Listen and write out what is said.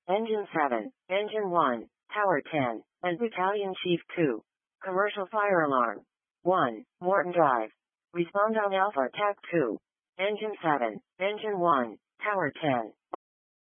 Engine 7, Engine 1, Tower 10, and Battalion Chief 2. Commercial fire alarm. 1. Morton Drive. Respond on Alpha TAC 2. Engine 7, Engine 1, Tower 10.